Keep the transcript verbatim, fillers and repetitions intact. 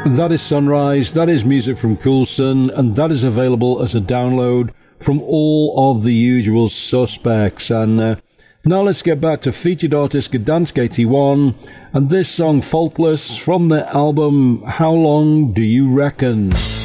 That is Sunrise, that is music from Coulson, and that is available as a download from all of the usual suspects. And uh, now let's get back to featured artist Gdansk eighty-one, and this song Faultless from the album How Long Do You Reckon?